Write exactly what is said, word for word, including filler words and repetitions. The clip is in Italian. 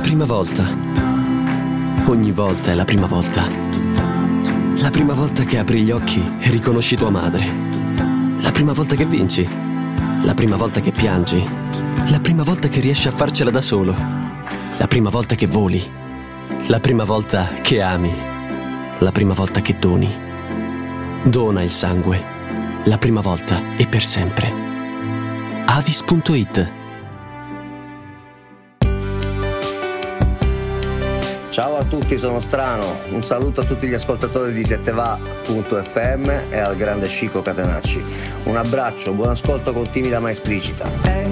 prima volta. Ogni volta è la prima volta. La prima volta che apri gli occhi e riconosci tua madre. La prima volta che vinci. La prima volta che piangi. La prima volta che riesci a farcela da solo. La prima volta che voli. La prima volta che ami. La prima volta che doni. Dona il sangue. La prima volta e per sempre. Avis punto it. Ciao a tutti, sono Strano. Un saluto a tutti gli ascoltatori di sette va punto effe emme e al grande Chico Catenacci. Un abbraccio, buon ascolto con timida ma esplicita.